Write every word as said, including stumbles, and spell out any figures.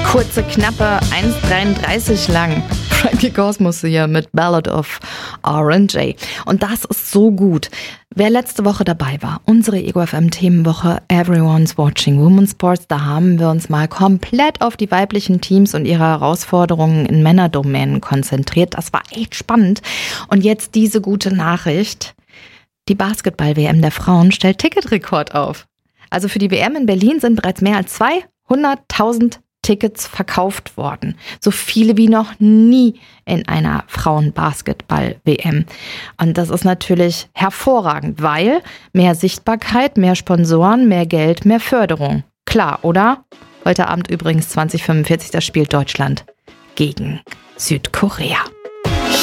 kurze, knappe eins dreiunddreißig lang. Frankie Cosmos hier mit Ballad of R and J. Und das ist so gut. Wer letzte Woche dabei war, unsere Ego F M Themenwoche Everyone's Watching Women's Sports, da haben wir uns mal komplett auf die weiblichen Teams und ihre Herausforderungen in Männerdomänen konzentriert. Das war echt spannend. Und jetzt diese gute Nachricht. Die Basketball-W M der Frauen stellt Ticketrekord auf. Also für die W M in Berlin sind bereits mehr als zweihunderttausend Tickets verkauft worden. So viele wie noch nie in einer Frauen-Basketball-W M. Und das ist natürlich hervorragend, weil mehr Sichtbarkeit, mehr Sponsoren, mehr Geld, mehr Förderung. Klar, oder? Heute Abend übrigens zwanzig fünfundvierzig, da spielt Deutschland gegen Südkorea.